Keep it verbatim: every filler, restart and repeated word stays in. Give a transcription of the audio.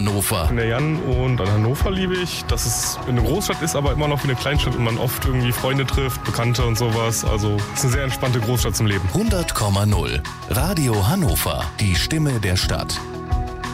Hannover. Ich bin der Jan und an Hannover liebe ich, dass es eine Großstadt ist, aber immer noch wie eine Kleinstadt und man oft irgendwie Freunde trifft, Bekannte und sowas. Also es ist eine sehr entspannte Großstadt zum Leben. hundert Komma null. Radio Hannover. Die Stimme der Stadt.